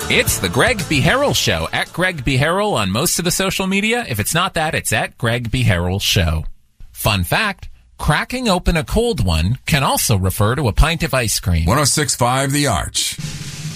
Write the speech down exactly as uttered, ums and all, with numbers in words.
It's the Greg B. Harrell Show, at Greg B. Harrell on most of the social media. If it's not that, it's at Greg B. Harrell Show. Fun fact, cracking open a cold one can also refer to a pint of ice cream. one oh six point five The Arch.